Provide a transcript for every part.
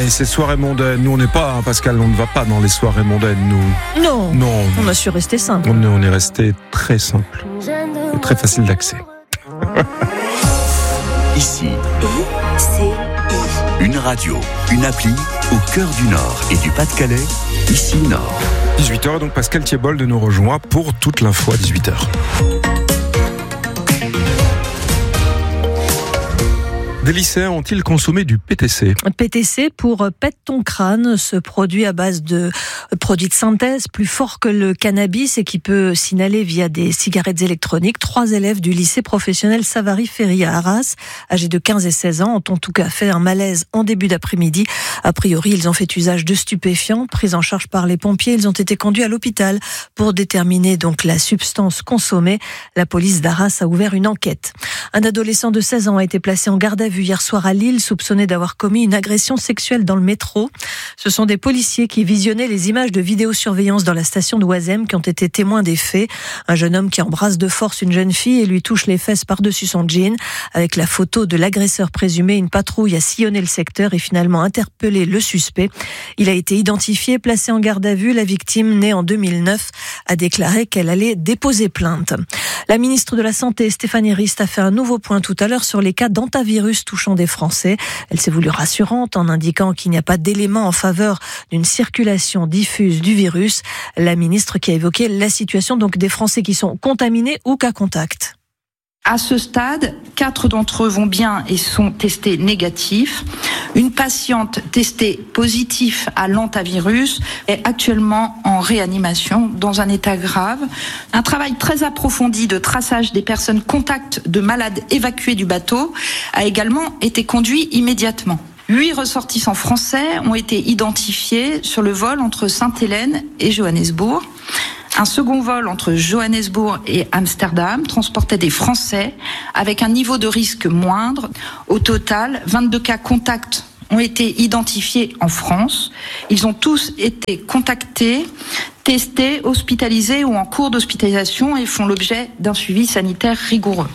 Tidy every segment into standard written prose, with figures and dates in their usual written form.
et ces soirées mondaines, nous on n'est pas, Pascal, on ne va pas dans les soirées mondaines, nous. Non. On a su rester simple. On est resté très simple et très facile d'accès. Ici, une radio, une appli au cœur du Nord et du Pas-de-Calais, ici Nord. 18h, donc Pascal Thiebold nous rejoint pour toute l'info à 18h. Des lycéens ont-ils consommé du PTC ? PTC pour Pète ton crâne, ce produit à base de produits de synthèse plus fort que le cannabis et qui peut s'inhaler via des cigarettes électroniques. 3 élèves du lycée professionnel Savary-Ferry à Arras, âgés de 15 et 16 ans, ont en tout cas fait un malaise en début d'après-midi. A priori, ils ont fait usage de stupéfiants. Pris en charge par les pompiers, ils ont été conduits à l'hôpital pour déterminer donc la substance consommée. La police d'Arras a ouvert une enquête. Un adolescent de 16 ans a été placé en garde à vue hier soir à Lille, soupçonné d'avoir commis une agression sexuelle dans le métro. Ce sont des policiers qui visionnaient les images de vidéosurveillance dans la station de Oisem qui ont été témoins des faits. Un jeune homme qui embrasse de force une jeune fille et lui touche les fesses par-dessus son jean. Avec la photo de l'agresseur présumé, une patrouille a sillonné le secteur et finalement interpellé le suspect. Il a été identifié, placé en garde à vue. La victime, née en 2009, a déclaré qu'elle allait déposer plainte. La ministre de la Santé, Stéphanie Rist, a fait un nouveau point tout à l'heure sur les cas d'hantavirus touchant des Français. Elle s'est voulue rassurante en indiquant qu'il n'y a pas d'éléments en faveur d'une circulation diffuse du virus. La ministre qui a évoqué la situation donc des Français qui sont contaminés ou cas contact. À ce stade, 4 d'entre eux vont bien et sont testés négatifs. Une patiente testée positive à l'hantavirus est actuellement en réanimation dans un état grave. Un travail très approfondi de traçage des personnes contacts de malades évacués du bateau a également été conduit immédiatement. 8 ressortissants français ont été identifiés sur le vol entre Sainte-Hélène et Johannesburg. Un second vol entre Johannesburg et Amsterdam transportait des Français avec un niveau de risque moindre. Au total, 22 cas contacts ont été identifiés en France. Ils ont tous été contactés, testés, hospitalisés ou en cours d'hospitalisation et font l'objet d'un suivi sanitaire rigoureux.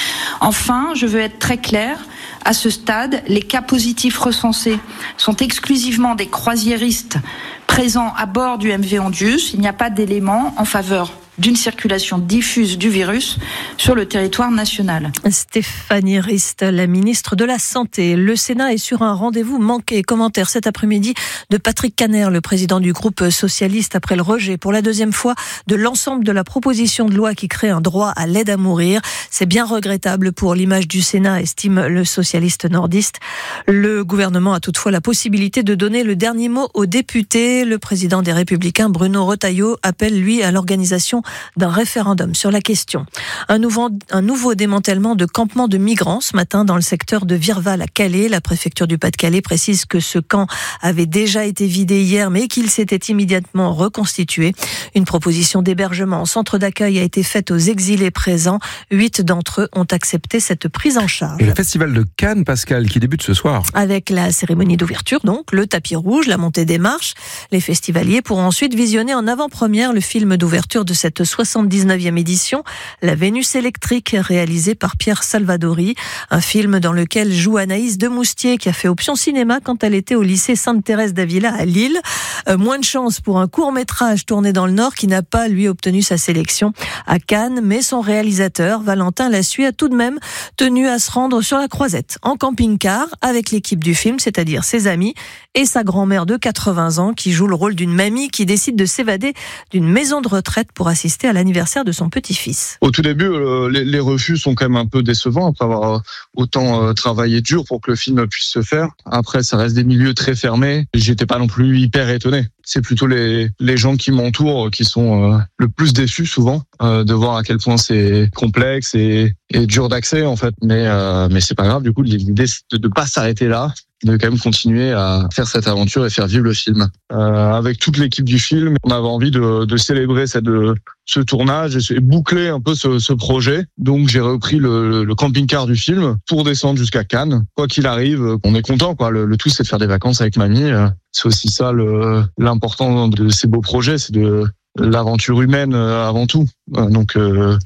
Enfin, je veux être très claire. À ce stade, les cas positifs recensés sont exclusivement des croisiéristes présents à bord du MV Ondius. Il n'y a pas d'éléments en faveur d'une circulation diffuse du virus sur le territoire national. Stéphanie Rist, la ministre de la Santé. Le Sénat est sur un rendez-vous manqué. Commentaire cet après-midi de Patrick Kanner, le président du groupe socialiste, après le rejet pour la 2e fois de l'ensemble de la proposition de loi qui crée un droit à l'aide à mourir. C'est bien regrettable pour l'image du Sénat, estime le socialiste nordiste. Le gouvernement a toutefois la possibilité de donner le dernier mot aux députés. Le président des Républicains, Bruno Retailleau, appelle lui à l'organisation d'un référendum sur la question. Un nouveau démantèlement de campement de migrants ce matin dans le secteur de Virval à Calais. La préfecture du Pas-de-Calais précise que ce camp avait déjà été vidé hier mais qu'il s'était immédiatement reconstitué. Une proposition d'hébergement en centre d'accueil a été faite aux exilés présents. 8 d'entre eux ont accepté cette prise en charge. Et le festival de Cannes, Pascal, qui débute ce soir. Avec la cérémonie d'ouverture, donc, le tapis rouge, la montée des marches. Les festivaliers pourront ensuite visionner en avant-première le film d'ouverture de cette 79e édition, La Vénus électrique, réalisée par Pierre Salvadori. Un film dans lequel joue Anaïs Demoustier, qui a fait option cinéma quand elle était au lycée Sainte-Thérèse d'Avila à Lille. Moins de chance pour un court-métrage tourné dans le Nord qui n'a pas, lui, obtenu sa sélection à Cannes, mais son réalisateur, Valentin Lassuie, a tout de même tenu à se rendre sur la Croisette, en camping-car, avec l'équipe du film, c'est-à-dire ses amis, et sa grand-mère de 80 ans, qui joue le rôle d'une mamie qui décide de s'évader d'une maison de retraite pour assister à l'anniversaire de son petit-fils. Au tout début, les refus sont quand même un peu décevants après avoir autant travaillé dur pour que le film puisse se faire. Après, ça reste des milieux très fermés. J'étais pas non plus hyper étonné. C'est plutôt les gens qui m'entourent qui sont le plus déçus souvent de voir à quel point c'est complexe et dur d'accès en fait. Mais c'est pas grave. Du coup, l'idée c'est de pas s'arrêter là, de quand même continuer à faire cette aventure et faire vivre le film. Avec toute l'équipe du film, on avait envie de célébrer ce tournage et boucler un peu ce projet. Donc j'ai repris le camping-car du film pour descendre jusqu'à Cannes. Quoi qu'il arrive, on est content, quoi. Le tout, c'est de faire des vacances avec mamie. C'est aussi ça l'important de ces beaux projets, c'est de l'aventure humaine avant tout. Donc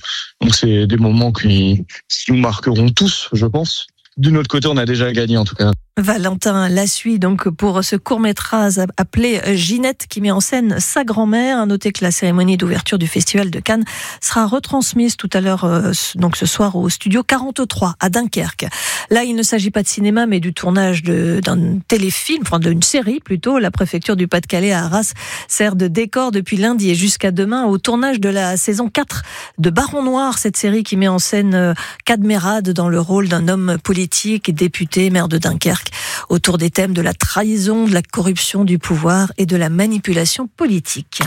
c'est des moments qui nous marqueront tous, je pense. D'une autre côté, on a déjà gagné en tout cas. Valentin Lassuie, donc, pour ce court-métrage appelé Ginette, qui met en scène sa grand-mère. À noter que la cérémonie d'ouverture du Festival de Cannes sera retransmise tout à l'heure, donc ce soir, au studio 43 à Dunkerque. Là, il ne s'agit pas de cinéma, mais du tournage d'un téléfilm, enfin d'une série plutôt. La préfecture du Pas-de-Calais à Arras sert de décor depuis lundi et jusqu'à demain au tournage de la saison 4 de Baron Noir, cette série qui met en scène Cadmerade dans le rôle d'un homme politique, député, maire de Dunkerque, autour des thèmes de la trahison, de la corruption du pouvoir et de la manipulation politique.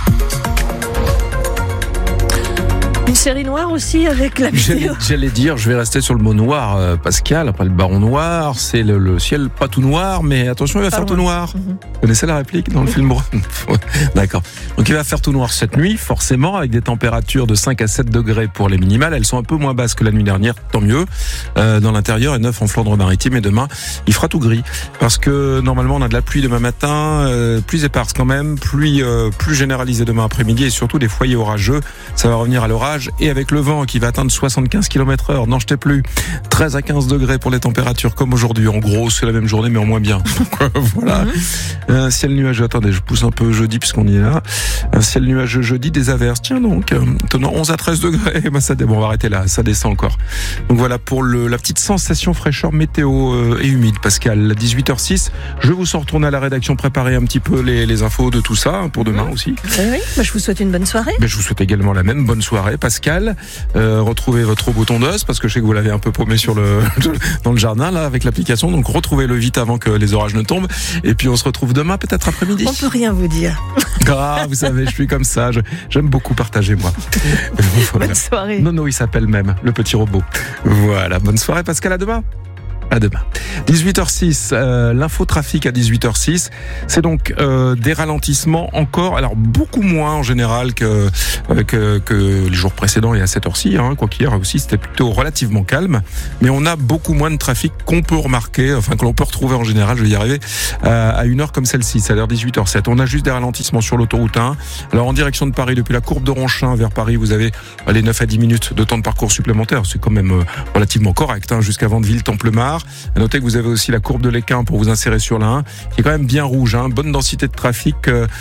Une série noire aussi avec la météo. J'allais dire, je vais rester sur le mot noir, Pascal. Après le Baron Noir, c'est le ciel pas tout noir, mais attention, il va faire tout noir. Vous connaissez la réplique dans le film? D'accord. Donc il va faire tout noir cette nuit, forcément, avec des températures de 5 à 7 degrés pour les minimales. Elles sont un peu moins basses que la nuit dernière, tant mieux. Dans l'intérieur et 9 en Flandre-Maritime. Et demain, il fera tout gris. Parce que normalement, on a de la pluie demain matin, pluie éparse quand même, pluie plus généralisée demain après-midi et surtout des foyers orageux. Ça va revenir à l'orage. Et avec le vent qui va atteindre 75 km/h, n'en jetez plus. 13 à 15 degrés pour les températures comme aujourd'hui. En gros, c'est la même journée, mais en moins bien. Donc, voilà. Un ciel nuageux. Attendez, je pousse un peu jeudi puisqu'on y est là. Un ciel nuageux jeudi, des averses. Tiens donc, tenant 11 à 13 degrés. Bon, on va arrêter là. Ça descend encore. Donc voilà pour la petite sensation fraîcheur météo et humide. Pascal, à 18h06, je vous sens retourner à la rédaction, préparer un petit peu les infos de tout ça pour demain aussi. Oui, je vous souhaite une bonne soirée. Mais je vous souhaite également la même bonne soirée. Pascal, retrouvez votre robot tondeuse parce que je sais que vous l'avez un peu paumé dans le jardin là avec l'application, donc retrouvez-le vite avant que les orages ne tombent et puis on se retrouve demain peut-être après-midi. On peut rien vous dire. Vous savez, je suis comme ça, j'aime beaucoup partager moi. Voilà. Bonne soirée. Nono il s'appelle même, le petit robot. Voilà, bonne soirée Pascal, à demain. À demain. 18h06, l'infotrafic à 18h06. C'est donc des ralentissements encore, alors beaucoup moins en général que les jours précédents et à cette heure-ci. Quoi qu'hier aussi, c'était plutôt relativement calme. Mais on a beaucoup moins de trafic qu'on peut remarquer, enfin que l'on peut retrouver en général, je vais y arriver, à une heure comme celle-ci, c'est-à-dire 18h07. On a juste des ralentissements sur l'autoroute 1. Alors en direction de Paris, depuis la courbe de Ronchin vers Paris, vous avez les 9 à 10 minutes de temps de parcours supplémentaire. C'est quand même relativement correct, jusqu'à Vandeville-Templemar. À noter que vous avez aussi la courbe de l'Équin pour vous insérer sur la 1, qui est quand même bien rouge, bonne densité de trafic.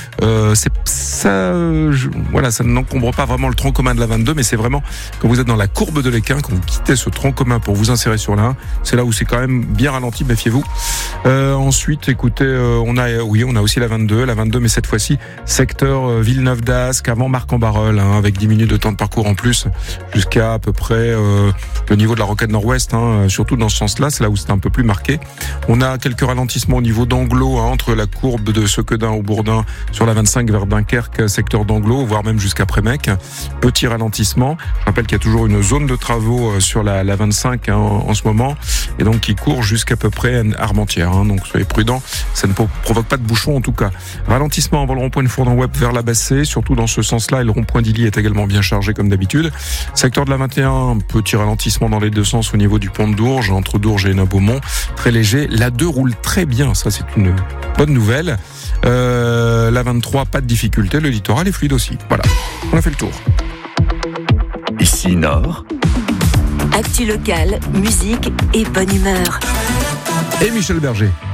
Ça n'encombre pas vraiment le tronc commun de la 22, mais c'est vraiment quand vous êtes dans la courbe de l'Équin, quand vous quittez ce tronc commun pour vous insérer sur la 1, c'est là où c'est quand même bien ralenti, méfiez-vous. Ensuite, écoutez, on a aussi la 22, mais cette fois-ci secteur Villeneuve d'Ascq avant Marc-en-Barœul, avec 10 minutes de temps de parcours en plus jusqu'à à peu près le niveau de la Rocade Nord-Ouest, surtout dans ce sens-là, c'est là où c'est un peu plus marqué. On a quelques ralentissements au niveau d'Anglo, entre la courbe de Sequedin au Bourdin sur la 25 vers Dunkerque, secteur d'Anglo, voire même jusqu'à Prémec. Petit ralentissement. Je rappelle qu'il y a toujours une zone de travaux sur la 25 en ce moment, et donc qui court jusqu'à peu près Armentières. Donc soyez prudents, ça ne provoque pas de bouchons en tout cas. Ralentissement avant le rond-point de Fourdan-Web vers la Bassée, surtout dans ce sens-là, et le rond-point d'Illy est également bien chargé comme d'habitude. Secteur de la 21, petit ralentissement dans les deux sens au niveau du pont de Dourges, entre Dourges et Beaumont, très léger. La 2 roule très bien, ça c'est une bonne nouvelle. La 23, pas de difficulté, le littoral est fluide aussi. Voilà, on a fait le tour. Ici Nord. Actu locale, musique et bonne humeur. Et Michel Berger.